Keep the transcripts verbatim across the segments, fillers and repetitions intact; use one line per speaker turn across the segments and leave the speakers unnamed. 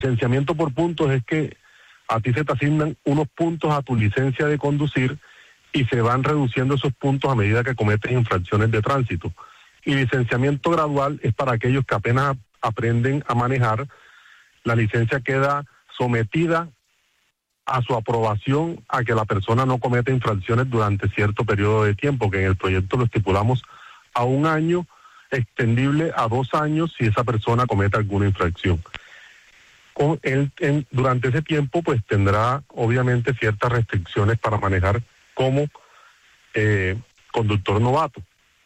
Licenciamiento por puntos es que a ti se te asignan unos puntos a tu licencia de conducir y se van reduciendo esos puntos a medida que cometes infracciones de tránsito. Y licenciamiento gradual es para aquellos que apenas aprenden a manejar. La licencia queda sometida a su aprobación a que la persona no cometa infracciones durante cierto periodo de tiempo, que en el proyecto lo estipulamos a un año, extendible a dos años si esa persona comete alguna infracción. Con él, en, durante ese tiempo pues tendrá obviamente ciertas restricciones para manejar como eh, conductor novato.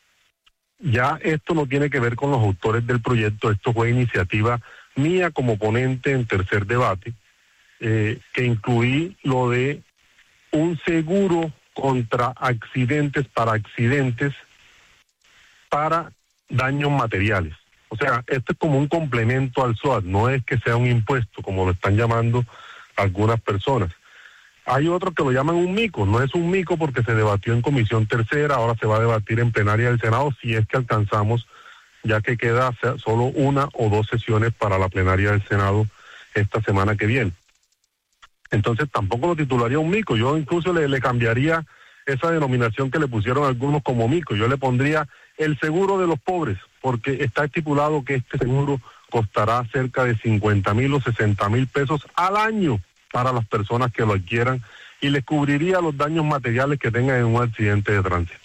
Ya esto no tiene que ver con los autores del proyecto, esto fue iniciativa mía como ponente en tercer debate, eh, que incluí lo de un seguro contra accidentes para accidentes para daños materiales. O sea, esto es como un complemento al S O A T, no es que sea un impuesto, como lo están llamando algunas personas. Hay otros que lo llaman un mico, no es un mico porque se debatió en comisión tercera, ahora se va a debatir en plenaria del Senado si es que alcanzamos, ya que queda solo una o dos sesiones para la plenaria del Senado esta semana que viene. Entonces tampoco lo titularía un mico, yo incluso le, le cambiaría esa denominación que le pusieron algunos como mico, yo le pondría el seguro de los pobres, porque está estipulado que este seguro costará cerca de cincuenta mil o sesenta mil pesos al año para las personas que lo adquieran y les cubriría los daños materiales que tengan en un accidente de tránsito.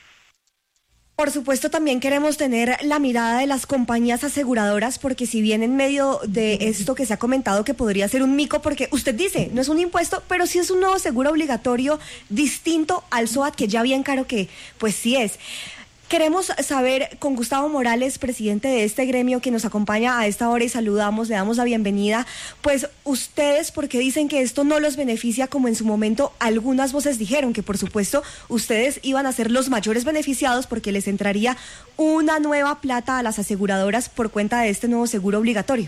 Por supuesto, también queremos tener la mirada de las compañías aseguradoras, porque si bien en medio de esto que se ha comentado que podría ser un mico, porque usted dice, no es un impuesto, pero sí es un nuevo seguro obligatorio distinto al S O A T, que ya bien claro que pues sí es. Queremos saber con Gustavo Morales, presidente de este gremio que nos acompaña a esta hora y saludamos, le damos la bienvenida, pues ustedes, porque dicen que esto no los beneficia como en su momento algunas voces dijeron, que por supuesto ustedes iban a ser los mayores beneficiados porque les entraría una nueva plata a las aseguradoras por cuenta de este nuevo seguro obligatorio.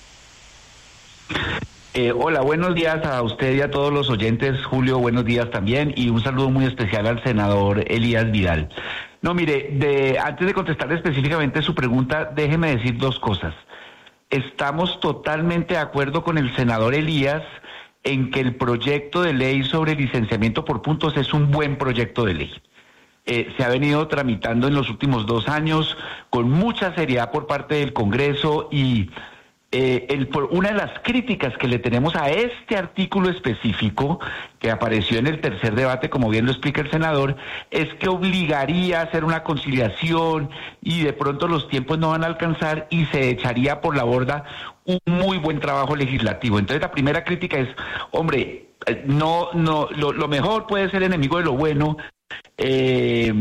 Eh, hola, buenos días a usted y a todos los oyentes. Julio, buenos días también, y un saludo muy especial al senador Elías Vidal. No, mire, de, antes de contestar específicamente su pregunta, déjeme decir dos cosas. Estamos totalmente de acuerdo con el senador Elías en que el proyecto de ley sobre licenciamiento por puntos es un buen proyecto de ley. Eh, se ha venido tramitando en los últimos dos años con mucha seriedad por parte del Congreso y Eh, el, por una de las críticas que le tenemos a este artículo específico que apareció en el tercer debate, como bien lo explica el senador, es que obligaría a hacer una conciliación y de pronto los tiempos no van a alcanzar y se echaría por la borda un muy buen trabajo legislativo. Entonces la primera crítica es, hombre, no, no, lo, lo mejor puede ser enemigo de lo bueno, eh,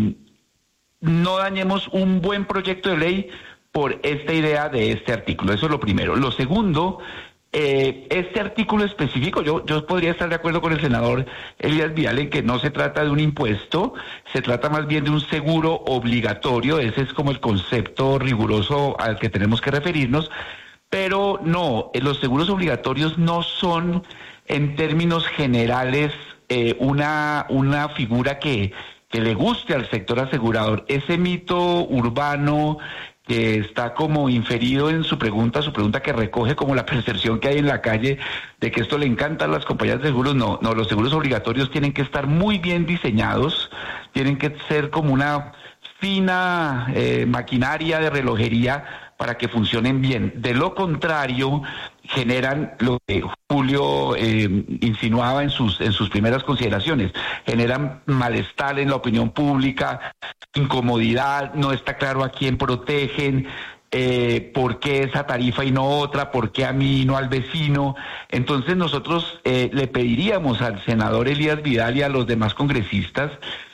no dañemos un buen proyecto de ley por esta idea de este artículo. Eso es lo primero. Lo segundo, eh, este artículo específico, yo, yo podría estar de acuerdo con el senador Elías Vidal en que no se trata de un impuesto, se trata más bien de un seguro obligatorio, ese es como el concepto riguroso al que tenemos que referirnos, pero no, los seguros obligatorios no son en términos generales eh, una, una figura que, que le guste al sector asegurador. Ese mito urbano que está como inferido en su pregunta, su pregunta que recoge como la percepción que hay en la calle de que esto le encanta a las compañías de seguros. No, no, los seguros obligatorios tienen que estar muy bien diseñados, tienen que ser como una fina eh, maquinaria de relojería para que funcionen bien. De lo contrario, generan lo que Julio eh, insinuaba en sus en sus primeras consideraciones, generan malestar en la opinión pública, incomodidad, no está claro a quién protegen, eh, por qué esa tarifa y no otra, por qué a mí y no al vecino. Entonces nosotros eh, le pediríamos al senador Elías Vidal y a los demás congresistas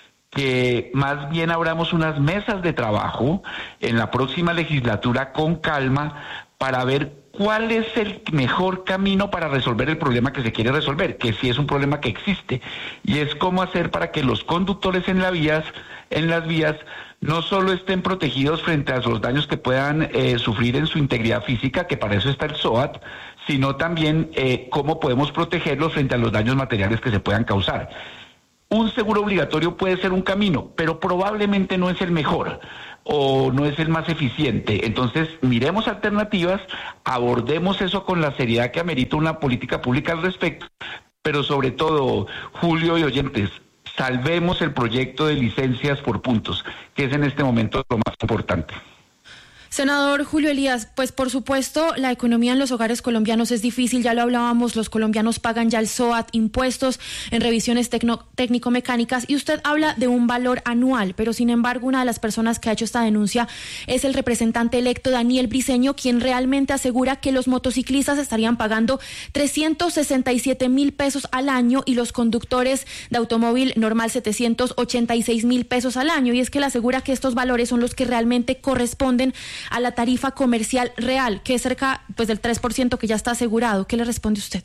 que más bien abramos unas mesas de trabajo en la próxima legislatura con calma para ver cuál es el mejor camino para resolver el problema que se quiere resolver, que sí es un problema que existe, y es cómo hacer para que los conductores en las vías, en las vías no solo estén protegidos frente a los daños que puedan eh, sufrir en su integridad física, que para eso está el S O A T, sino también eh, cómo podemos protegerlos frente a los daños materiales que se puedan causar. un seguro obligatorio puede ser un camino, pero probablemente no es el mejor o no es el más eficiente. Entonces, miremos alternativas, abordemos eso con la seriedad que amerita una política pública al respecto, pero sobre todo, Julio y oyentes, salvemos el proyecto de licencias por puntos, que es en este momento lo más importante.
Senador Julio Elías, pues por supuesto la economía en los hogares colombianos es difícil, ya lo hablábamos, los colombianos pagan ya el S O A T, impuestos en revisiones tecno, técnico-mecánicas, y usted habla de un valor anual, pero sin embargo una de las personas que ha hecho esta denuncia es el representante electo Daniel Briceño, quien realmente asegura que los motociclistas estarían pagando trescientos sesenta y siete mil pesos al año y los conductores de automóvil normal setecientos ochenta y seis mil pesos al año, y es que le asegura que estos valores son los que realmente corresponden a la tarifa comercial real, que es cerca pues del tres por ciento que ya está asegurado. ¿Qué le responde usted?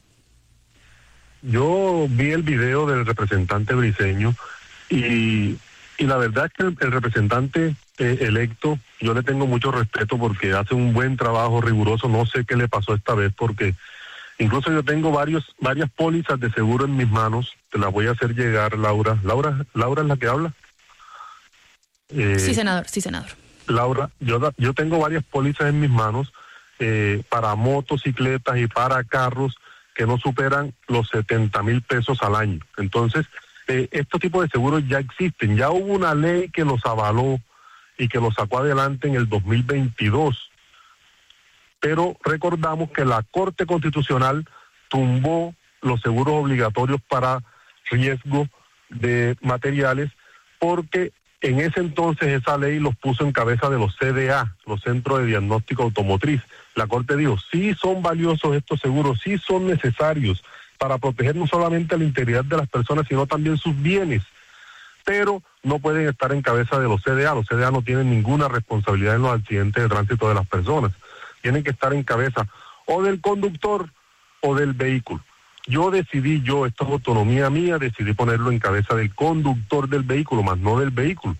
Yo vi el video del representante Briceño y, y la verdad es que el, el representante eh, electo, yo le tengo mucho respeto porque hace un buen trabajo riguroso. No sé qué le pasó esta vez porque incluso yo tengo varios varias pólizas de seguro en mis manos. Te las voy a hacer llegar, Laura. Laura, Laura es la que habla.
Eh, sí, senador, sí, senador.
Laura, yo, yo tengo varias pólizas en mis manos eh, para motocicletas y para carros que no superan los setenta mil pesos al año. Entonces, eh, estos tipos de seguros ya existen. Ya hubo una ley que los avaló y que los sacó adelante en el dos mil veintidós. Pero recordamos que la Corte Constitucional tumbó los seguros obligatorios para riesgo de materiales porque en ese entonces esa ley los puso en cabeza de los C D A, los Centros de Diagnóstico Automotriz. La Corte dijo, sí son valiosos estos seguros, sí son necesarios para proteger no solamente la integridad de las personas, sino también sus bienes, pero no pueden estar en cabeza de los C D A. Los C D A no tienen ninguna responsabilidad en los accidentes de tránsito de las personas. Tienen que estar en cabeza o del conductor o del vehículo. Yo decidí, yo, esto es autonomía mía, decidí ponerlo en cabeza del conductor del vehículo, más no del vehículo.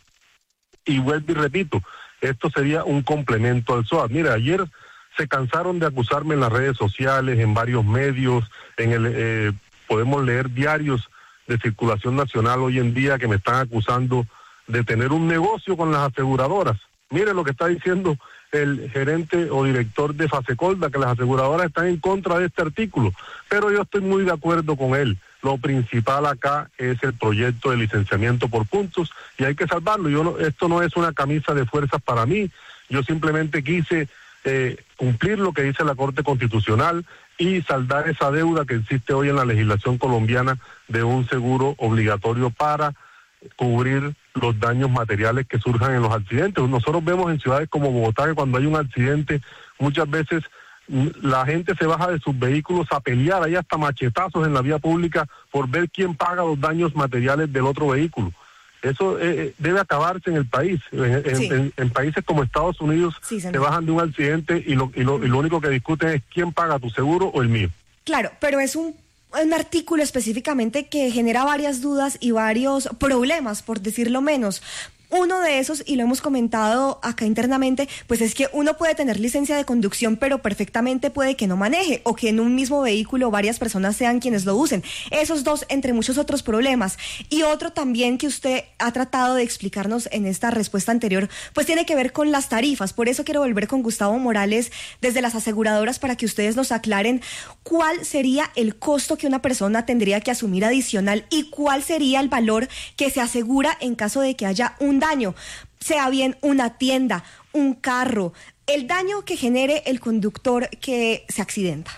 Y vuelvo y repito, esto sería un complemento al S O A T. Mira, ayer se cansaron de acusarme en las redes sociales, en varios medios, en el eh, podemos leer diarios de circulación nacional hoy en día que me están acusando de tener un negocio con las aseguradoras. Mire lo que está diciendo el gerente o director de Fasecolda, que las aseguradoras están en contra de este artículo, pero yo estoy muy de acuerdo con él. Lo principal acá es el proyecto de licenciamiento por puntos y hay que salvarlo. Yo no, esto no es una camisa de fuerzas para mí, yo simplemente quise eh, cumplir lo que dice la Corte Constitucional y saldar esa deuda que existe hoy en la legislación colombiana de un seguro obligatorio para cubrir los daños materiales que surjan en los accidentes. Nosotros vemos en ciudades como Bogotá que cuando hay un accidente muchas veces la gente se baja de sus vehículos a pelear, hay hasta machetazos en la vía pública por ver quién paga los daños materiales del otro vehículo. Eso eh, debe acabarse en el país. En, sí. en, en países como Estados Unidos sí, se bajan de un accidente y lo, y, lo, y lo único que discuten es quién paga, tu seguro o el mío.
Claro, pero es un un artículo específicamente que genera varias dudas y varios problemas, por decirlo menos. Uno de esos, y lo hemos comentado acá internamente, pues es que uno puede tener licencia de conducción, pero perfectamente puede que no maneje, o que en un mismo vehículo varias personas sean quienes lo usen. Esos dos, entre muchos otros problemas. Y otro también que usted ha tratado de explicarnos en esta respuesta anterior, pues tiene que ver con las tarifas. Por eso quiero volver con Gustavo Morales desde las aseguradoras para que ustedes nos aclaren cuál sería el costo que una persona tendría que asumir adicional y cuál sería el valor que se asegura en caso de que haya un daño, sea bien una tienda, un carro, el daño que genere el conductor que se accidenta.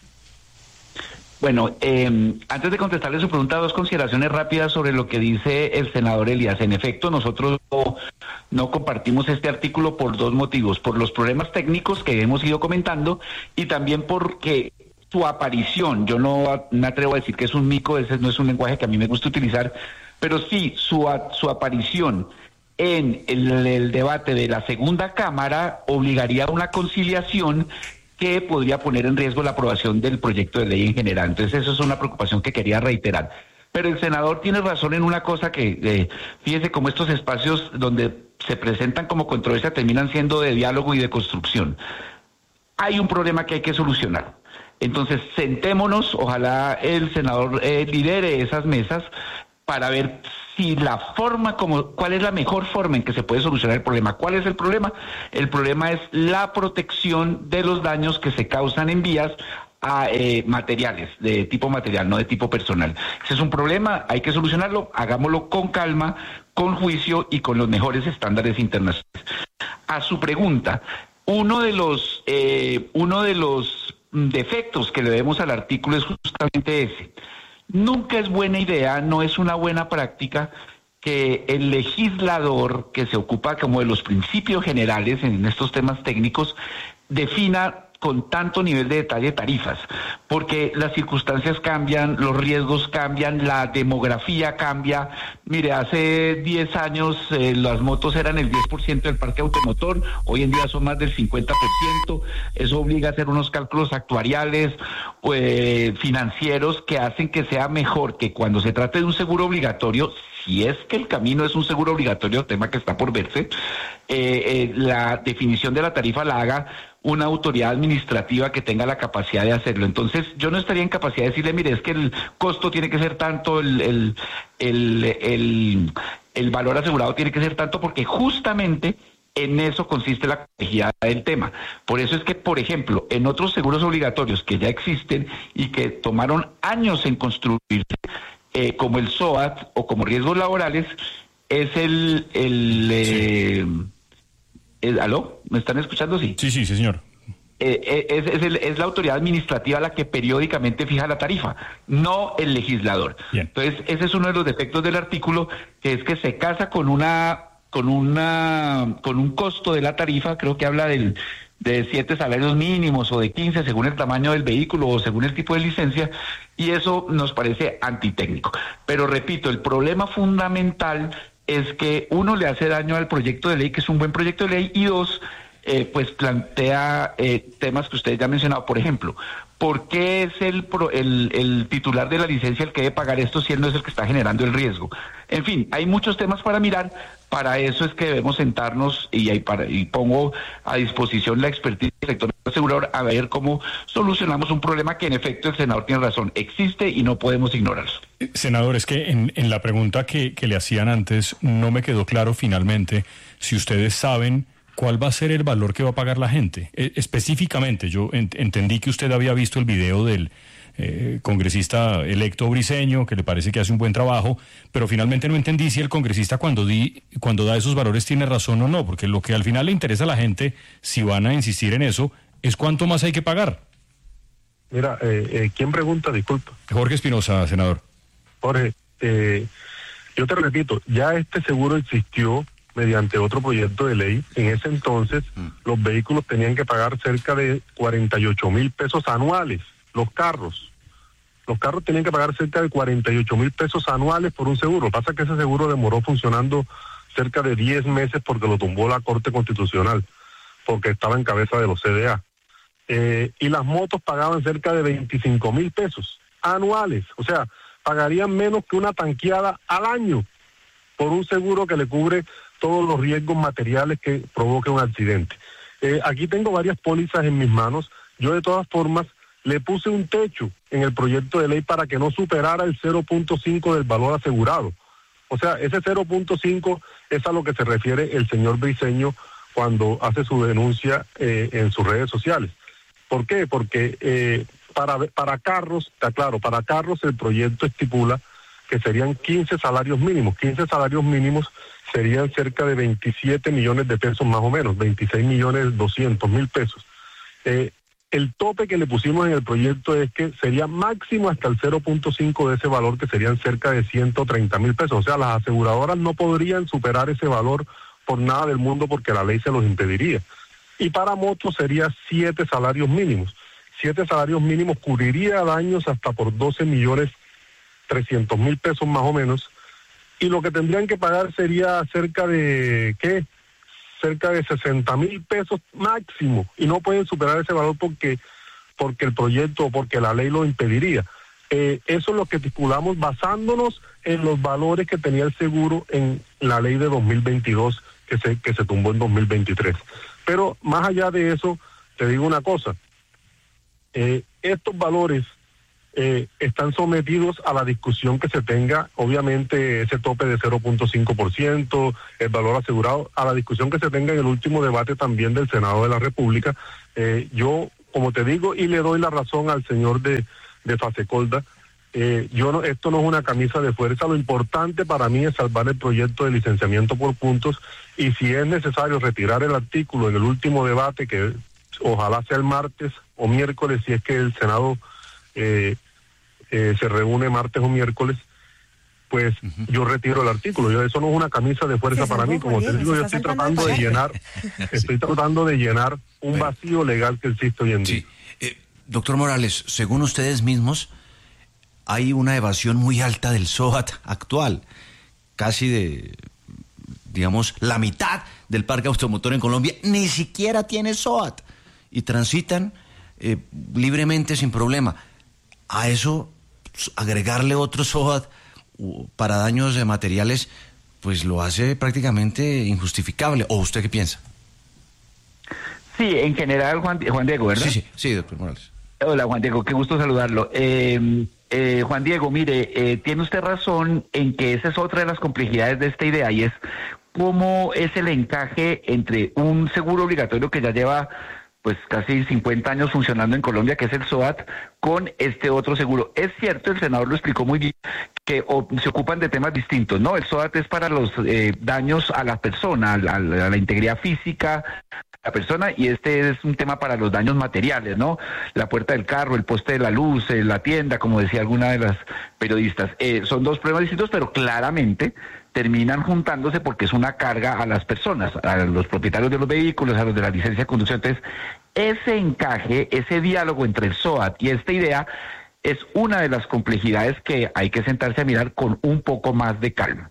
Bueno, eh, antes de contestarle su pregunta, dos consideraciones rápidas sobre lo que dice el senador Elías. En efecto, nosotros no, no compartimos este artículo por dos motivos, por los problemas técnicos que hemos ido comentando y también porque su aparición, yo no me atrevo a decir que es un mico, ese no es un lenguaje que a mí me gusta utilizar, pero sí su, su aparición en el, el debate de la segunda cámara obligaría a una conciliación que podría poner en riesgo la aprobación del proyecto de ley en general. Entonces eso es una preocupación que quería reiterar. Pero el senador tiene razón en una cosa que, eh, fíjese cómo estos espacios donde se presentan como controversia terminan siendo de diálogo y de construcción. Hay un problema que hay que solucionar. Entonces sentémonos, ojalá el senador eh, lidere esas mesas, para ver si la forma, como, cuál es la mejor forma en que se puede solucionar el problema. ¿Cuál es el problema? El problema es la protección de los daños que se causan en vías a eh, materiales, de tipo material, no de tipo personal. Ese es un problema, hay que solucionarlo, hagámoslo con calma, con juicio y con los mejores estándares internacionales. A su pregunta, uno de los, eh, uno de los defectos que le vemos al artículo es justamente ese. Nunca es buena idea, no es una buena práctica que el legislador que se ocupa como de los principios generales en estos temas técnicos defina con tanto nivel de detalle tarifas, porque las circunstancias cambian, los riesgos cambian, la demografía cambia. Mire, hace diez años eh, las motos eran el diez por ciento del parque automotor, hoy en día son más del cincuenta por ciento, eso obliga a hacer unos cálculos actuariales, eh, financieros, que hacen que sea mejor que cuando se trate de un seguro obligatorio, si es que el camino es un seguro obligatorio, tema que está por verse, eh, eh, la definición de la tarifa la haga una autoridad administrativa que tenga la capacidad de hacerlo. Entonces, yo no estaría en capacidad de decirle, mire, es que el costo tiene que ser tanto, el, el, el, el, el valor asegurado tiene que ser tanto, porque justamente en eso consiste la complejidad del tema. Por eso es que, por ejemplo, en otros seguros obligatorios que ya existen y que tomaron años en construirse, eh, como el SOAT o como riesgos laborales, es el... el eh, el ¿aló? ¿Me están escuchando? Sí.
Sí, sí, sí, señor.
Eh, es, es, el, es la autoridad administrativa la que periódicamente fija la tarifa, no el legislador.
Bien.
Entonces, ese es uno de los defectos del artículo, que es que se casa con una, con una, con un costo de la tarifa, creo que habla del, de siete salarios mínimos o de quince según el tamaño del vehículo o según el tipo de licencia, y eso nos parece antitécnico. Pero repito, el problema fundamental es que uno le hace daño al proyecto de ley, que es un buen proyecto de ley, y dos, eh, pues plantea eh, temas que ustedes ya han mencionado. Por ejemplo, ¿por qué es el, pro, el, el titular de la licencia el que debe pagar esto si él no es el que está generando el riesgo? En fin, hay muchos temas para mirar. Para eso es que debemos sentarnos y, y, para, y pongo a disposición la expertise del sector asegurador a ver cómo solucionamos un problema que en efecto el senador tiene razón, existe y no podemos ignorarlo.
Senador, es que en, en la pregunta que, que le hacían antes no me quedó claro finalmente si ustedes saben cuál va a ser el valor que va a pagar la gente. Eh, específicamente, yo ent, entendí que usted había visto el video del eh, congresista electo Briceño, que le parece que hace un buen trabajo, pero finalmente no entendí si el congresista cuando, di, cuando da esos valores tiene razón o no, porque lo que al final le interesa a la gente, si van a insistir en eso, es cuánto más hay que pagar.
Mira, eh, eh, ¿quién pregunta? Disculpa.
Jorge Espinosa, senador.
Jorge, eh, yo te repito, ya este seguro existió mediante otro proyecto de ley. En ese entonces, mm. los vehículos tenían que pagar cerca de cuarenta y ocho mil pesos anuales, los carros. Los carros tenían que pagar cerca de cuarenta y ocho mil pesos anuales por un seguro. Lo que pasa es que ese seguro demoró funcionando cerca de diez meses porque lo tumbó la Corte Constitucional, porque estaba en cabeza de los C D A. Eh, y las motos pagaban cerca de veinticinco mil pesos anuales. O sea, pagarían menos que una tanqueada al año por un seguro que le cubre todos los riesgos materiales que provoque un accidente. Eh, aquí tengo varias pólizas en mis manos. Yo de todas formas le puse un techo en el proyecto de ley para que no superara el cero punto cinco del valor asegurado. O sea, ese cero punto cinco es a lo que se refiere el señor Briceño cuando hace su denuncia eh, en sus redes sociales. ¿Por qué? Porque eh, para, para carros, está claro, para carros el proyecto estipula que serían quince salarios mínimos. quince salarios mínimos serían cerca de veintisiete millones de pesos más o menos, veintiséis millones doscientos mil pesos. Eh, el tope que le pusimos en el proyecto es que sería máximo hasta el cero punto cinco de ese valor, que serían cerca de ciento treinta mil pesos. O sea, las aseguradoras no podrían superar ese valor por nada del mundo porque la ley se los impediría. Y para motos sería siete salarios mínimos. Siete salarios mínimos cubriría daños hasta por doce millones trescientos mil pesos más o menos. Y lo que tendrían que pagar sería cerca de, ¿qué? Cerca de sesenta mil pesos máximo. Y no pueden superar ese valor porque, porque el proyecto o porque la ley lo impediría. Eh, eso es lo que estipulamos basándonos en los valores que tenía el seguro en la ley de dos mil veintidós que se, que se tumbó en dos mil veintitrés. Pero más allá de eso, te digo una cosa, eh, estos valores eh, están sometidos a la discusión que se tenga, obviamente ese tope de cero punto cinco por ciento, el valor asegurado, a la discusión que se tenga en el último debate también del Senado de la República. Eh, yo, como te digo, y le doy la razón al señor de, de Fasecolda, eh, yo no, esto no es una camisa de fuerza, lo importante para mí es salvar el proyecto de licenciamiento por puntos, y si es necesario retirar el artículo en el último debate, que ojalá sea el martes o miércoles, si es que el Senado eh, eh, se reúne martes o miércoles, pues uh-huh. yo retiro el artículo. Yo, eso no es una camisa de fuerza para mí, como te digo, yo estoy tratando de llenar, estoy tratando de llenar un bueno. vacío legal que existe hoy en día.
Sí. Eh, doctor Morales, según ustedes mismos, hay una evasión muy alta del SOAT actual, casi de, digamos, la mitad del parque automotor en Colombia ni siquiera tiene SOAT y transitan eh, libremente sin problema. A eso agregarle otro SOAT para daños de materiales, pues lo hace prácticamente injustificable. ¿O usted qué piensa?
Sí, en general, Juan, Juan Diego, ¿verdad?
Sí, sí, sí, doctor Morales.
Hola, Juan Diego, qué gusto saludarlo. Eh, eh, Juan Diego, mire, eh, tiene usted razón en que esa es otra de las complejidades de esta idea, y es cómo es el encaje entre un seguro obligatorio que ya lleva pues casi cincuenta años funcionando en Colombia, que es el SOAT, con este otro seguro. Es cierto, el senador lo explicó muy bien, que o, se ocupan de temas distintos, ¿no? El SOAT es para los eh, daños a la persona, a la, a la integridad física de la persona, y este es un tema para los daños materiales, ¿no? La puerta del carro, el poste de la luz, eh, la tienda, como decía alguna de las periodistas. Eh, son dos problemas distintos, pero claramente terminan juntándose porque es una carga a las personas, a los propietarios de los vehículos, a los de la licencia de conducción. Entonces, ese encaje, ese diálogo entre el SOAT y esta idea es una de las complejidades que hay que sentarse a mirar con un poco más de calma.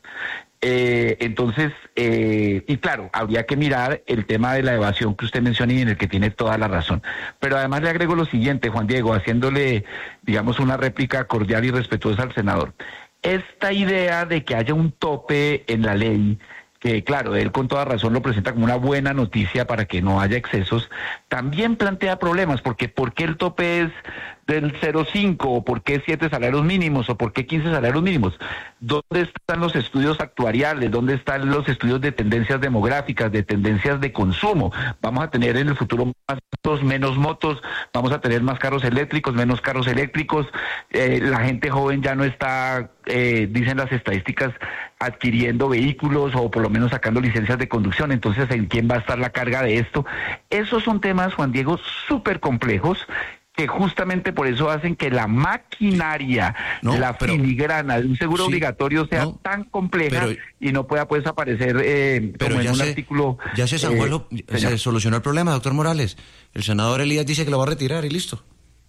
Eh, entonces, eh, y claro, habría que mirar el tema de la evasión que usted menciona y en el que tiene toda la razón. Pero además le agrego lo siguiente, Juan Diego, haciéndole, digamos, una réplica cordial y respetuosa al senador. Esta idea de que haya un tope en la ley, que claro, él con toda razón lo presenta como una buena noticia para que no haya excesos, también plantea problemas, porque ¿por qué el tope es del cero punto cinco, o por qué siete salarios mínimos, o por qué quince salarios mínimos? ¿Dónde están los estudios actuariales? ¿Dónde están los estudios de tendencias demográficas, de tendencias de consumo? Vamos a tener en el futuro más motos, menos motos, vamos a tener más carros eléctricos, menos carros eléctricos, eh, la gente joven ya no está, eh, dicen las estadísticas, adquiriendo vehículos o por lo menos sacando licencias de conducción. Entonces, ¿en quién va a estar la carga de esto? Esos son temas, Juan Diego, súper complejos, que justamente por eso hacen que la maquinaria, no, la pero, filigrana de un seguro sí, obligatorio sea no, tan compleja pero, y no pueda pues aparecer eh,
pero
como
ya
en un
se,
artículo.
Ya se zanjó, eh, lo, se solucionó el problema, doctor Morales. El senador Elías dice que lo va a retirar y listo.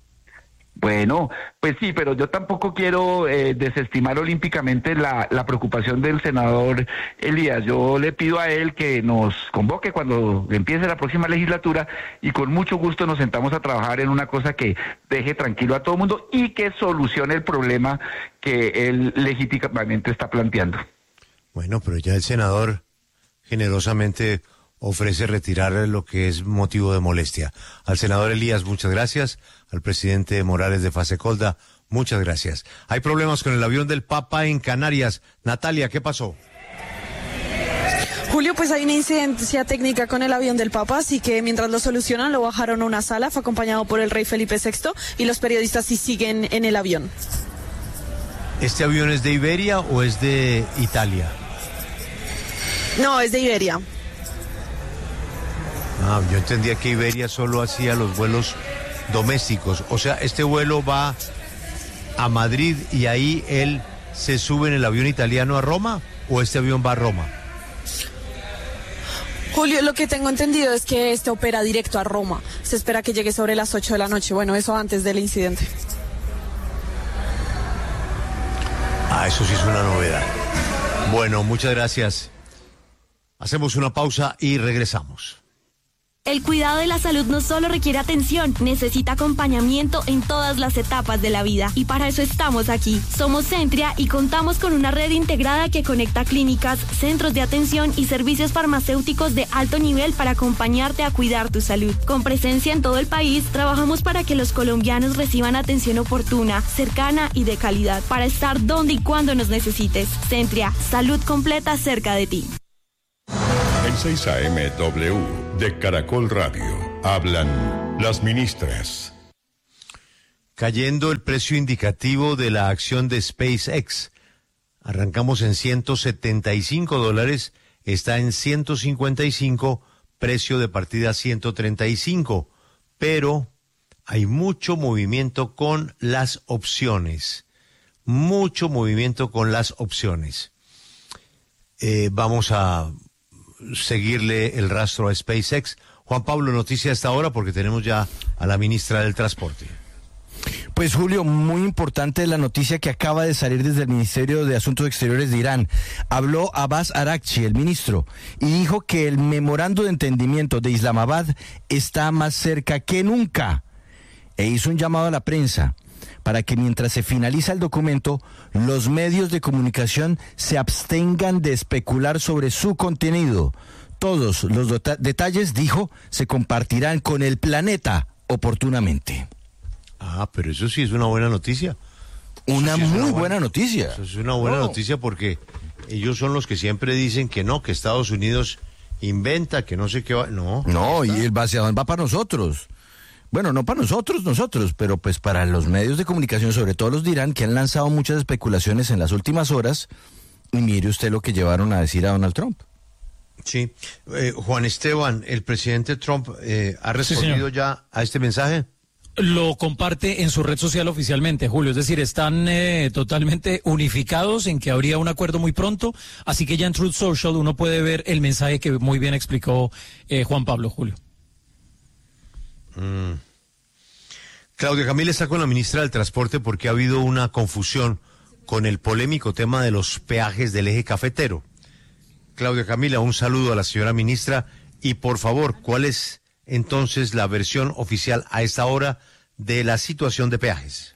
Bueno, pues sí, pero yo tampoco quiero eh, desestimar olímpicamente la, la preocupación del senador Elías. Yo le pido a él que nos convoque cuando empiece la próxima legislatura y con mucho gusto nos sentamos a trabajar en una cosa que deje tranquilo a todo el mundo y que solucione el problema que él legítimamente está planteando.
Bueno, pero ya el senador generosamente ofrece retirar lo que es motivo de molestia. Al senador Elías, muchas gracias. Al presidente Morales de Fasecolda, muchas gracias. Hay problemas con el avión del Papa en Canarias. Natalia, ¿qué pasó?
Julio, pues hay una incidencia técnica con el avión del Papa, así que mientras lo solucionan lo bajaron a una sala, fue acompañado por el rey Felipe sexto y los periodistas sí siguen en el avión.
¿Este avión es de Iberia o es de Italia?
No, es de Iberia.
Ah, yo entendía que Iberia solo hacía los vuelos domésticos. O sea, este vuelo va a Madrid y ahí él se sube en el avión italiano a Roma, ¿o este avión va a Roma?
Julio, lo que tengo entendido es que este opera directo a Roma. Se espera que llegue sobre las ocho de la noche. Bueno, eso antes del incidente.
Ah, eso sí es una novedad. Bueno, muchas gracias. Hacemos una pausa y regresamos.
El cuidado de la salud no solo requiere atención, necesita acompañamiento en todas las etapas de la vida. Y para eso estamos aquí. Somos Centria y contamos con una red integrada que conecta clínicas, centros de atención y servicios farmacéuticos de alto nivel para acompañarte a cuidar tu salud. Con presencia en todo el país, trabajamos para que los colombianos reciban atención oportuna, cercana y de calidad, para estar donde y cuando nos necesites. Centria, salud completa cerca de ti.
En seis A M W de Caracol Radio hablan las ministras.
Cayendo el precio indicativo de la acción de SpaceX. Arrancamos en ciento setenta y cinco dólares, está en ciento cincuenta y cinco, precio de partida ciento treinta y cinco. Pero hay mucho movimiento con las opciones. Mucho movimiento con las opciones. Eh, vamos a seguirle el rastro a SpaceX. Juan Pablo, noticia hasta ahora porque tenemos ya a la ministra del Transporte.
Pues Julio, muy importante la noticia que acaba de salir desde el Ministerio de Asuntos Exteriores de Irán. Habló Abbas Araghchi, el ministro, y dijo que el memorando de entendimiento de Islamabad está más cerca que nunca. E hizo un llamado a la prensa para que mientras se finaliza el documento, los medios de comunicación se abstengan de especular sobre su contenido. Todos los detalles, dijo, se compartirán con el planeta oportunamente.
Ah, pero eso sí es una buena noticia.
Una
sí
muy
una
buena,
buena
noticia.
Eso es una buena
no.
noticia porque ellos son los que siempre dicen que no, que Estados Unidos inventa, que no sé qué va. No,
no, y el vaciadón va para nosotros. Bueno, no para nosotros, nosotros, pero pues para los medios de comunicación, sobre todo los de Irán, que han lanzado muchas especulaciones en las últimas horas, y mire usted lo que llevaron a decir a Donald Trump.
Sí, eh, Juan Esteban, el presidente Trump eh, ha respondido
sí,
ya a este mensaje.
Lo comparte en su red social oficialmente, Julio, es decir, están eh, totalmente unificados en que habría un acuerdo muy pronto, así que ya en Truth Social uno puede ver el mensaje que muy bien explicó eh, Juan Pablo, Julio.
Mm. Claudia Camila está con la ministra del Transporte porque ha habido una confusión con el polémico tema de los peajes del eje cafetero. Claudia Camila, un saludo a la señora ministra y por favor, ¿cuál es entonces la versión oficial a esta hora de la situación de peajes?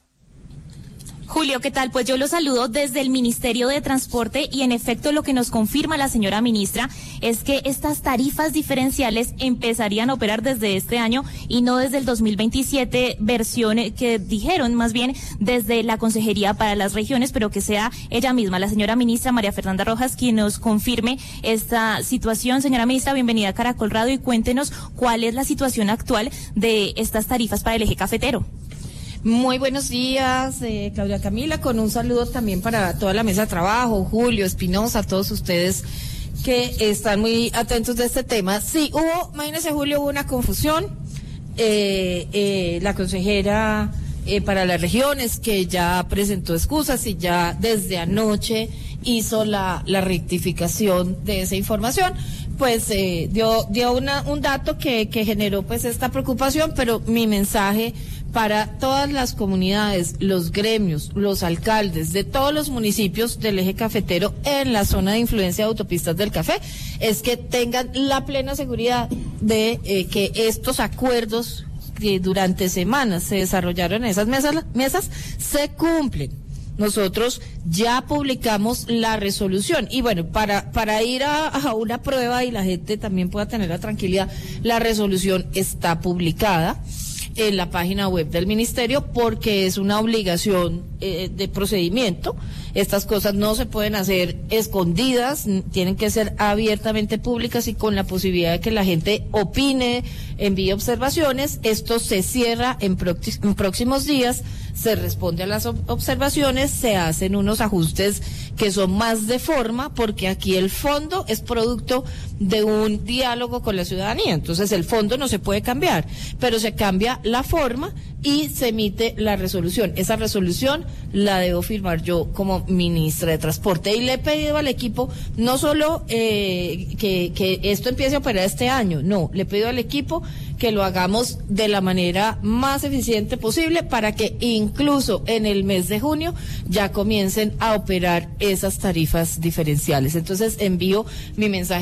Julio, ¿qué tal? Pues yo lo saludo desde el Ministerio de Transporte y en efecto lo que nos confirma la señora ministra es que estas tarifas diferenciales empezarían a operar desde este año y no desde el dos mil veintisiete, versión que dijeron más bien desde la Consejería para las Regiones, pero que sea ella misma, la señora ministra María Fernanda Rojas, quien nos confirme esta situación. Señora ministra, bienvenida a Caracol Radio y cuéntenos cuál es la situación actual de estas tarifas para el eje cafetero.
Muy buenos días, eh, Claudia Camila, con un saludo también para toda la mesa de trabajo, Julio, Espinosa, todos ustedes que están muy atentos de este tema. Sí, hubo, imagínese Julio, hubo una confusión, eh, eh, la consejera eh, para las regiones que ya presentó excusas y ya desde anoche hizo la, la rectificación de esa información, pues eh, dio, dio una, un dato que, que generó pues esta preocupación, pero mi mensaje para todas las comunidades, los gremios, los alcaldes de todos los municipios del eje cafetero en la zona de influencia de autopistas del café, es que tengan la plena seguridad de eh, que estos acuerdos que durante semanas se desarrollaron en esas mesas, mesas se cumplen. Nosotros ya publicamos la resolución y bueno, para, para ir a, a una prueba y la gente también pueda tener la tranquilidad, la resolución está publicada en la página web del ministerio porque es una obligación eh, de procedimiento. Estas cosas no se pueden hacer escondidas, tienen que ser abiertamente públicas y con la posibilidad de que la gente opine, envíe observaciones. Esto se cierra en, prox- en próximos días, se responde a las ob- observaciones, se hacen unos ajustes que son más de forma, porque aquí el fondo es producto de un diálogo con la ciudadanía. Entonces el fondo no se puede cambiar, pero se cambia la forma y se emite la resolución. Esa resolución la debo firmar yo como ministra de Transporte y le he pedido al equipo no solo eh, que, que esto empiece a operar este año, no, le he pedido al equipo que lo hagamos de la manera más eficiente posible para que incluso en el mes de junio ya comiencen a operar esas tarifas diferenciales. Entonces envío mi mensaje tranquilo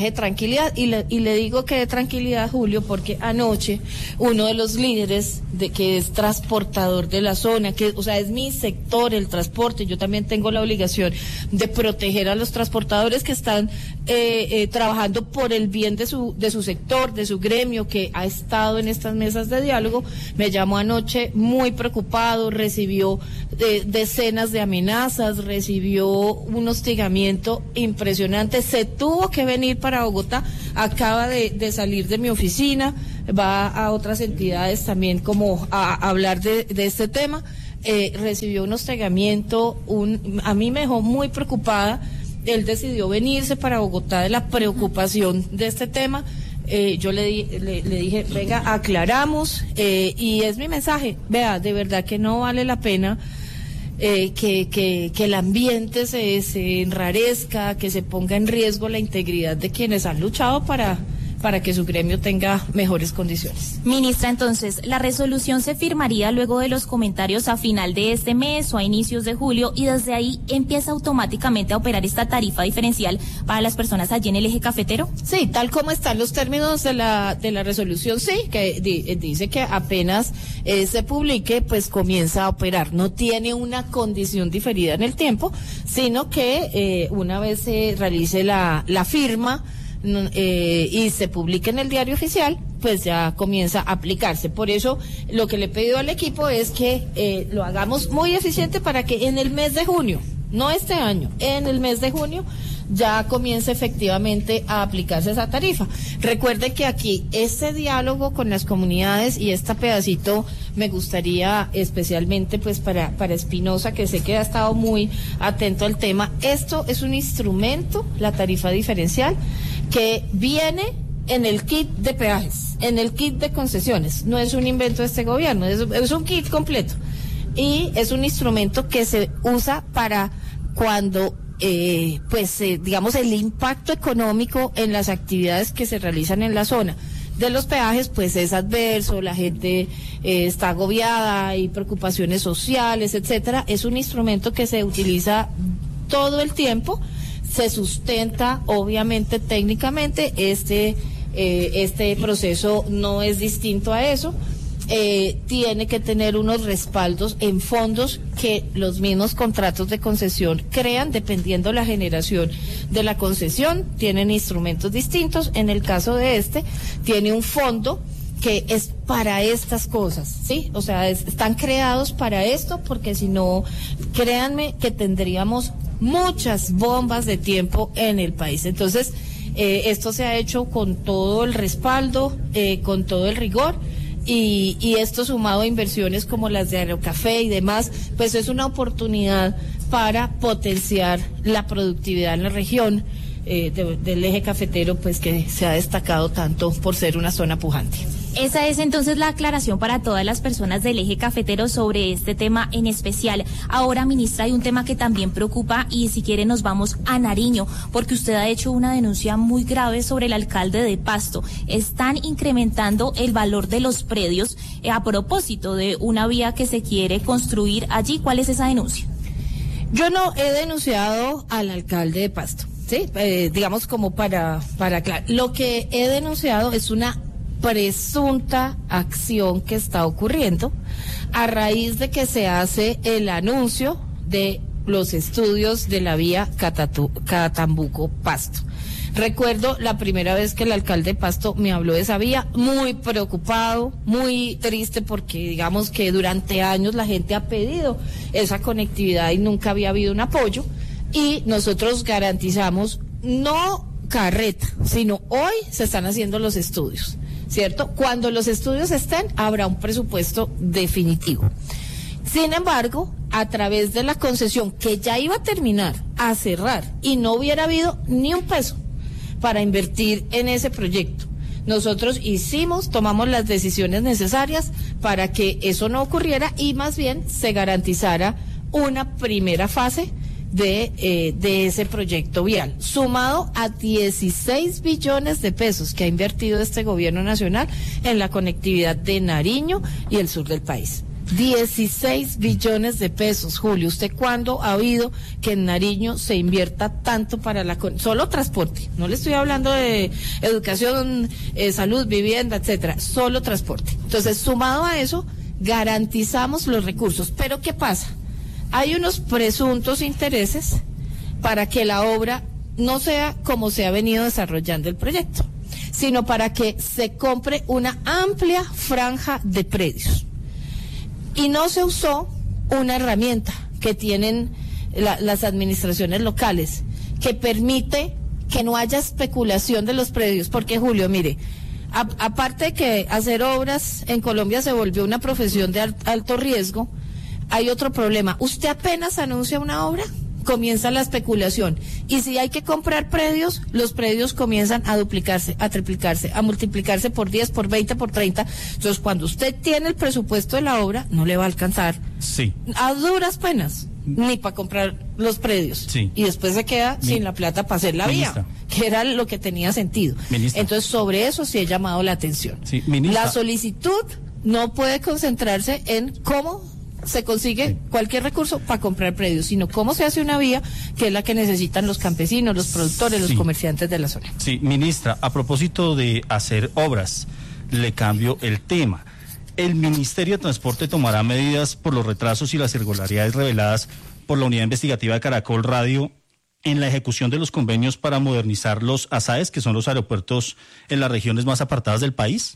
tranquilidad. Y le, y le digo que de tranquilidad, Julio, porque anoche uno de los líderes de que es transportador de la zona, que o sea es mi sector el transporte, yo también tengo la obligación de proteger a los transportadores que están eh, eh, trabajando por el bien de su de su sector, de su gremio, que ha estado en estas mesas de diálogo, me llamó anoche muy preocupado, recibió eh, decenas de amenazas, recibió un hostigamiento impresionante, se tuvo que venir para Bogotá, acaba de, de salir de mi oficina, va a otras entidades también como a, a hablar de, de este tema, eh, recibió un hostigamiento, un, a mí me dejó muy preocupada, él decidió venirse para Bogotá de la preocupación de este tema, eh, yo le, di, le, le dije, venga, aclaramos, eh, y es mi mensaje, vea, de verdad que no vale la pena Eh, que, que, que el ambiente se, se enrarezca, que se ponga en riesgo la integridad de quienes han luchado para, para que su gremio tenga mejores condiciones.
Ministra, entonces, ¿la resolución se firmaría luego de los comentarios a final de este mes o a inicios de julio y desde ahí empieza automáticamente a operar esta tarifa diferencial para las personas allí en el eje cafetero?
Sí, tal como están los términos de la de la resolución, sí, que di, dice que apenas eh, se publique, pues comienza a operar. No tiene una condición diferida en el tiempo, sino que eh, una vez se realice la, la firma, Eh, y se publique en el diario oficial, pues ya comienza a aplicarse. Por eso lo que le he pedido al equipo es que eh, lo hagamos muy eficiente para que en el mes de junio, no este año, en el mes de junio ya comience efectivamente a aplicarse esa tarifa. Recuerde que aquí este diálogo con las comunidades y este pedacito me gustaría especialmente pues para, para Espinosa, que sé que ha estado muy atento al tema, esto es un instrumento, la tarifa diferencial, que viene en el kit de peajes, en el kit de concesiones, no es un invento de este gobierno, es, es un kit completo y es un instrumento que se usa para cuando eh, pues eh, digamos el impacto económico en las actividades que se realizan en la zona de los peajes pues es adverso, la gente eh, está agobiada, hay preocupaciones sociales, etcétera. Es un instrumento que se utiliza todo el tiempo, se sustenta obviamente técnicamente, este eh, este proceso no es distinto a eso, eh, tiene que tener unos respaldos en fondos que los mismos contratos de concesión crean dependiendo la generación de la concesión, tienen instrumentos distintos, en el caso de este tiene un fondo que es para estas cosas, ¿sí? O sea, es, están creados para esto, porque si no, créanme que tendríamos muchas bombas de tiempo en el país. Entonces, eh, esto se ha hecho con todo el respaldo, eh, con todo el rigor, y, y esto sumado a inversiones como las de Aerocafé y demás, pues es una oportunidad para potenciar la productividad en la región eh, de, del eje cafetero, pues que se ha destacado tanto por ser una zona pujante.
Esa es entonces la aclaración para todas las personas del eje cafetero sobre este tema en especial. Ahora, ministra, hay un tema que también preocupa y si quiere nos vamos a Nariño, porque usted ha hecho una denuncia muy grave sobre el alcalde de Pasto. Están incrementando el valor de los predios eh, a propósito de una vía que se quiere construir allí. ¿Cuál es esa denuncia?
Yo no he denunciado al alcalde de Pasto, ¿sí? Eh, digamos como para, para aclarar. Lo que he denunciado es una presunta acción que está ocurriendo a raíz de que se hace el anuncio de los estudios de la vía Catatumbo-Pasto. Recuerdo la primera vez que el alcalde de Pasto me habló de esa vía, muy preocupado, muy triste, porque digamos que durante años la gente ha pedido esa conectividad y nunca había habido un apoyo, y nosotros garantizamos no carreta, sino hoy se están haciendo los estudios, ¿cierto? Cuando los estudios estén, habrá un presupuesto definitivo. Sin embargo, a través de la concesión que ya iba a terminar, a cerrar, y no hubiera habido ni un peso para invertir en ese proyecto, nosotros hicimos, tomamos las decisiones necesarias para que eso no ocurriera y más bien se garantizara una primera fase de, eh, de ese proyecto vial, sumado a dieciséis billones de pesos que ha invertido este gobierno nacional en la conectividad de Nariño y el sur del país. dieciséis billones de pesos, Julio. ¿Usted cuándo ha oído que en Nariño se invierta tanto para la solo transporte? No le estoy hablando de educación, eh, salud, vivienda, etcétera, solo transporte. Entonces, sumado a eso, garantizamos los recursos. Pero ¿qué pasa? Hay unos presuntos intereses para que la obra no sea como se ha venido desarrollando el proyecto, sino para que se compre una amplia franja de predios. Y no se usó una herramienta que tienen la, las administraciones locales, que permite que no haya especulación de los predios, porque Julio, mire, a, aparte de que hacer obras en Colombia se volvió una profesión de al, alto riesgo, hay otro problema. Usted apenas anuncia una obra, comienza la especulación, y si hay que comprar predios, los predios comienzan a duplicarse, a triplicarse, a multiplicarse por diez, por veinte, por treinta. Entonces, cuando usted tiene el presupuesto de la obra, no le va a alcanzar,
sí,
a duras penas, ni para comprar los predios,
sí,
y después se queda
Mi...
sin la plata para hacer la
Ministra.
vía, que era lo que tenía sentido.
Ministra.
Entonces, sobre eso sí he llamado la atención.
Sí, ministra.
La solicitud no puede concentrarse en cómo se consigue cualquier recurso para comprar predios, sino cómo se hace una vía, que es la que necesitan los campesinos, los productores,
sí,
los comerciantes de la zona.
Sí, ministra, a propósito de hacer obras, le cambio el tema. El Ministerio de Transporte tomará medidas por los retrasos y las irregularidades reveladas por la Unidad Investigativa de Caracol Radio en la ejecución de los convenios para modernizar los A S A E S, que son los aeropuertos en las regiones más apartadas del país.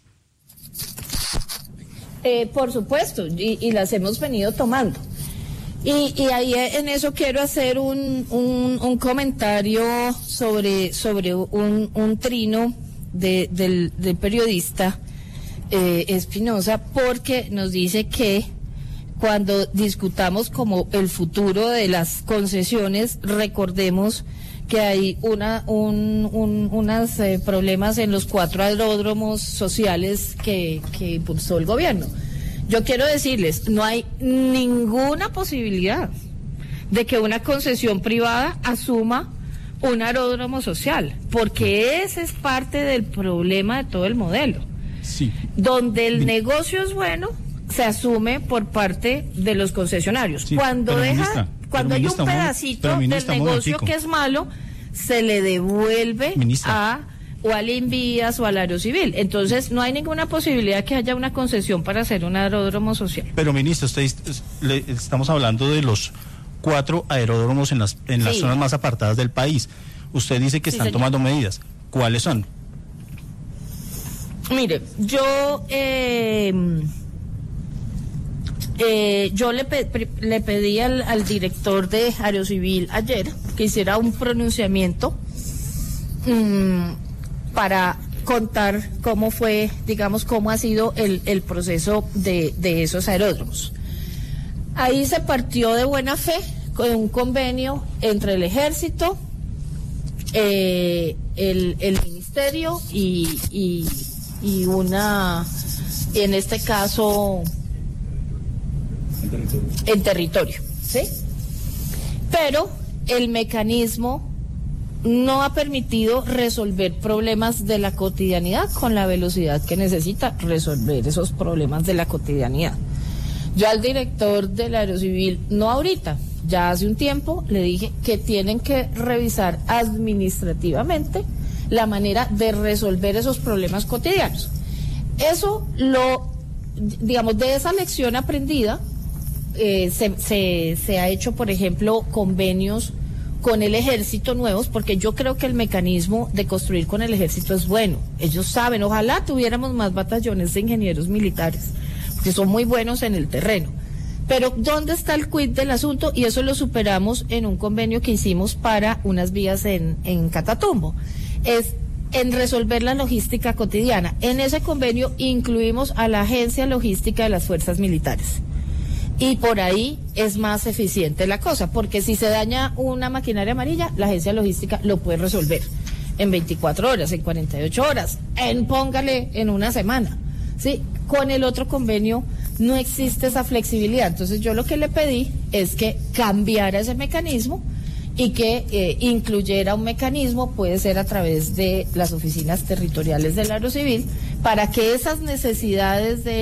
Eh, por supuesto, y, y las hemos venido tomando. Y, y ahí en eso quiero hacer un, un, un comentario sobre, sobre un, un trino de, del, del periodista eh, Espinosa, porque nos dice que cuando discutamos como el futuro de las concesiones, recordemos que hay una un, un unos eh, problemas en los cuatro aeródromos sociales que, que impulsó el gobierno. Yo quiero decirles, no hay ninguna posibilidad de que una concesión privada asuma un aeródromo social, porque ese es parte del problema de todo el modelo.
Sí.
Donde el negocio es bueno, se asume por parte de los concesionarios.
Sí,
cuando
pero,
deja,
ministra,
cuando
pero,
hay
ministra,
un
un-
pedacito
pero,
del
ministra, un
negocio
momentico.
que es malo, se le devuelve
Ministra.
a o al Invías o al Aerocivil. Entonces no hay ninguna posibilidad que haya una concesión para hacer un aeródromo social.
Pero, ministro, usted es- le, estamos hablando de los cuatro aeródromos en las, en las
Sí.
zonas más apartadas del país. Usted dice que
Sí,
están
señor.
tomando medidas. ¿Cuáles son?
Mire, yo eh, eh, yo le, pe- pri- le pedí al, al director de Aerocivil ayer que hiciera un pronunciamiento mm, para contar cómo fue, digamos, cómo ha sido el, el proceso de, de esos aeródromos. Ahí se partió de buena fe con un convenio entre el Ejército, eh, el, el Ministerio y, y, y una, en este caso, en territorio, ¿sí? Pero el mecanismo no ha permitido resolver problemas de la cotidianidad con la velocidad que necesita resolver esos problemas de la cotidianidad. Yo al director del Aerocivil, no ahorita, ya hace un tiempo, le dije que tienen que revisar administrativamente la manera de resolver esos problemas cotidianos. Eso lo, digamos, de esa lección aprendida, eh, se, se, se ha hecho, por ejemplo, convenios con el ejército nuevos, porque yo creo que el mecanismo de construir con el ejército es bueno. Ellos saben, ojalá tuviéramos más batallones de ingenieros militares, que son muy buenos en el terreno. Pero ¿dónde está el quid del asunto? Y eso lo superamos en un convenio que hicimos para unas vías en, en Catatumbo. Es en resolver la logística cotidiana. En ese convenio incluimos a la Agencia Logística de las Fuerzas Militares. Y por ahí es más eficiente la cosa, porque si se daña una maquinaria amarilla, la Agencia Logística lo puede resolver en veinticuatro horas, en cuarenta y ocho horas, en póngale en una semana. Sí, con el otro convenio no existe esa flexibilidad. Entonces yo lo que le pedí es que cambiara ese mecanismo y que eh, incluyera un mecanismo, puede ser a través de las oficinas territoriales del Aerocivil, para que esas necesidades de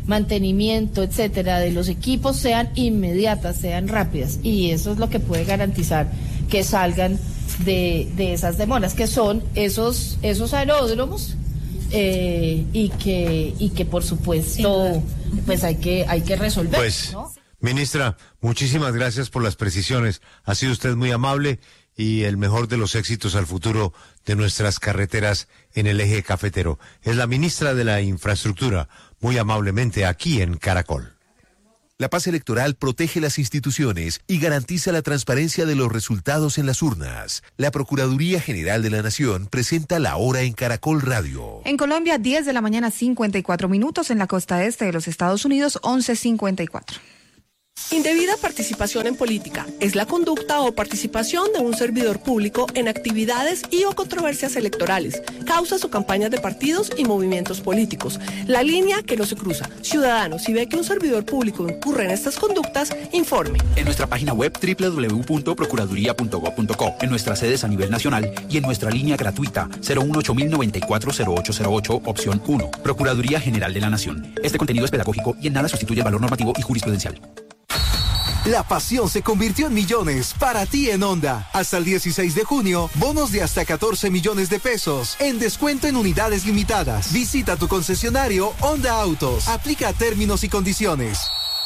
mantenimiento, etcétera, de los equipos sean inmediatas, sean rápidas, y eso es lo que puede garantizar que salgan de, de esas demoras, que son esos, esos aeródromos, eh, y que, y que por supuesto, pues hay que, hay que resolver,
pues,
¿no?
Ministra, muchísimas gracias por las precisiones. Ha sido usted muy amable y el mejor de los éxitos al futuro de nuestras carreteras en el eje cafetero. Es la ministra de la Infraestructura, muy amablemente aquí en Caracol.
La paz electoral protege las instituciones y garantiza la transparencia de los resultados en las urnas. La Procuraduría General de la Nación presenta La Hora en Caracol Radio.
En Colombia, diez de la mañana, cincuenta y cuatro minutos. En la costa este de los Estados Unidos, once cincuenta y cuatro.
Indebida participación en política es la conducta o participación de un servidor público en actividades y o controversias electorales, causas o campañas de partidos y movimientos políticos. La línea que no se cruza. Ciudadano, si ve que un servidor público incurre en estas conductas, informe.
En nuestra página web doble u doble u doble u punto procuraduría punto gob punto co, en nuestras sedes a nivel nacional y en nuestra línea gratuita cero uno ocho mil noventa y cuatro cero ocho cero ocho, opción uno. Procuraduría General de la Nación. Este contenido es pedagógico y en nada sustituye el valor normativo y jurisprudencial.
La pasión se convirtió en millones para ti en Honda. Hasta el dieciséis de junio, bonos de hasta catorce millones de pesos en descuento en unidades limitadas. Visita tu concesionario Honda Autos. Aplica términos y condiciones.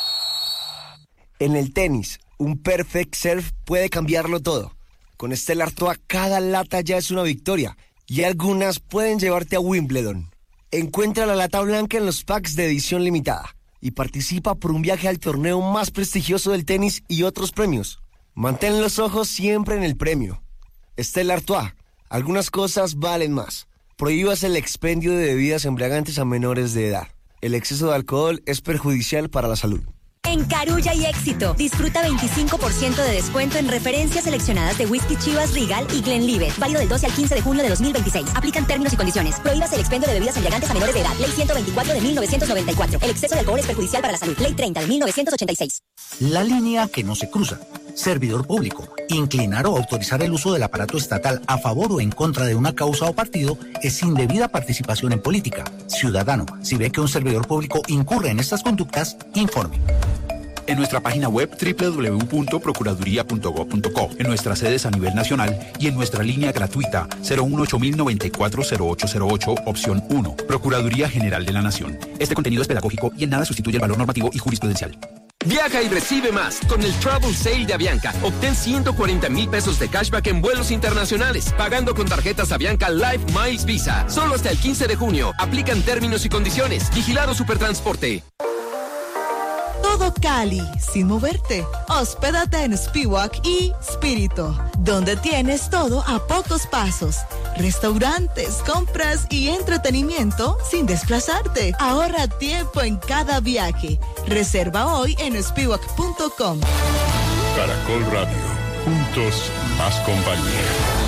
En el tenis, un perfect serve puede cambiarlo todo. Con Stella Artois cada lata ya es una victoria y algunas pueden llevarte a Wimbledon. Encuentra la lata blanca en los packs de edición limitada y participa por un viaje al torneo más prestigioso del tenis y otros premios. Mantén los ojos siempre en el premio. Stella Artois, algunas cosas valen más. Prohíbas el expendio de bebidas embriagantes a menores de edad. El exceso de alcohol es perjudicial para la salud.
En Carulla y Éxito, disfruta veinticinco por ciento de descuento en referencias seleccionadas de Whisky Chivas, Regal y Glenlivet. Válido del doce al quince de junio de dos mil veintiséis. Aplican términos y condiciones. Prohíbas el expendio de bebidas embriagantes a menores de edad. Ley ciento veinticuatro de mil novecientos noventa y cuatro. El exceso de alcohol es perjudicial para la salud. Ley treinta de mil novecientos ochenta y seis.
La línea que no se cruza. Servidor público. Inclinar o autorizar el uso del aparato estatal a favor o en contra de una causa o partido es indebida participación en política. Ciudadano, si ve que un servidor público incurre en estas conductas, informe.
En nuestra página web doble u doble u doble u punto procuraduría punto gob punto co, en nuestras sedes a nivel nacional y en nuestra línea gratuita cero uno ocho mil noventa y cuatro cero ocho cero ocho, opción uno. Procuraduría General de la Nación. Este contenido es pedagógico y en nada sustituye el valor normativo y jurisprudencial.
Viaja y recibe más con el Travel Sale de Avianca. Obtén ciento cuarenta mil pesos de cashback en vuelos internacionales, pagando con tarjetas Avianca Life Miles Visa. Solo hasta el quince de junio. Aplican términos y condiciones. Vigilado Supertransporte.
Todo Cali, sin moverte. Hospédate en Spiwak y Spirito, donde tienes todo a pocos pasos. Restaurantes, compras y entretenimiento sin desplazarte. Ahorra tiempo en cada viaje. Reserva hoy en spiwak punto com.
Caracol Radio, juntos más compañía.